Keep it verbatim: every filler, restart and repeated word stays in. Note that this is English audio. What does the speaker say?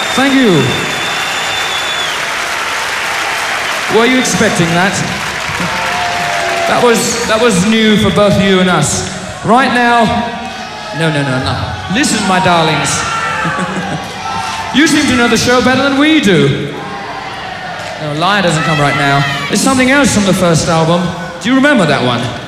Thank you. Were you expecting that? That was, that was new for both you and us. Right now, no, no, no, no. Listen, my darlings. You seem to know the show better than we do. No, Liar doesn't come right now. There's something else from the first album. Do you remember that one?